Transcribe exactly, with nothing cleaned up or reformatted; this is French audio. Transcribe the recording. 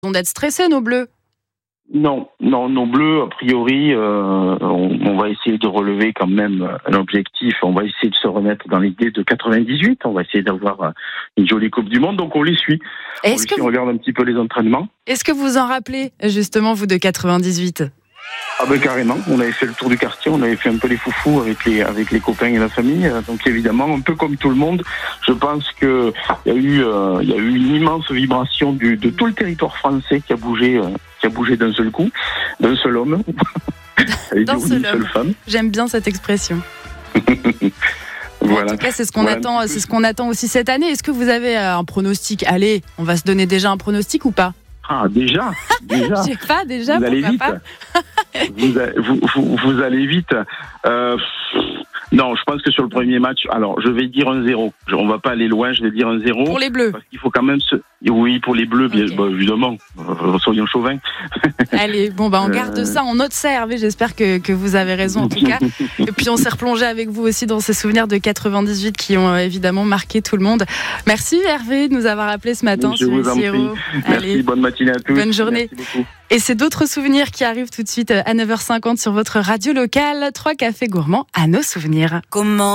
On d'être stressés, nos bleus. Non, non, nos bleus, a priori, euh, on, on va essayer de relever quand même un objectif. On va essayer de se remettre dans l'idée de quatre-vingt-dix-huit. On va essayer d'avoir une jolie Coupe du Monde, donc on les suit. Est-ce on les que suit, vous... on regarde un petit peu les entraînements. Est-ce que vous en rappelez, justement, vous, de quatre-vingt-dix-huit ? Ah ben carrément, on avait fait le tour du quartier, on avait fait un peu les foufous avec les avec les copains et la famille. Donc évidemment, un peu comme tout le monde, je pense que il y a eu euh, il y a eu une immense vibration du, de tout le territoire français qui a bougé euh, qui a bougé d'un seul coup, d'un seul homme, et d'un seul d'une seule femme. J'aime bien cette expression. Voilà. En tout cas, c'est ce qu'on voilà attend, c'est ce qu'on attend aussi cette année. Est-ce que vous avez un pronostic ? Allez, on va se donner déjà un pronostic ou pas ? Ah déjà, déjà. Je sais pas déjà. Vous allez vite. Pas vous, a, vous, vous, vous allez vite. Euh, non, je pense que sur le premier match, alors je vais dire un zéro. On va pas aller loin, je vais dire un zéro. Pour les Bleus. Parce qu'il faut quand même se. Oui, pour les Bleus, bien, Okay. bah, évidemment. Euh, soyons chauvins. Allez, bon bah on garde Euh... ça, on note ça, Hervé. J'espère que que vous avez raison en tout cas. Et puis on s'est replongé avec vous aussi dans ces souvenirs de quatre-vingt-dix-huit qui ont euh, évidemment marqué tout le monde. Merci Hervé de nous avoir appelé ce matin. Je vous en prie. Merci, Allez, bonne matinée à tous. Bonne journée. Merci beaucoup. Et c'est d'autres souvenirs qui arrivent tout de suite à neuf heures cinquante sur votre radio locale. Trois cafés gourmands à nos souvenirs. Comment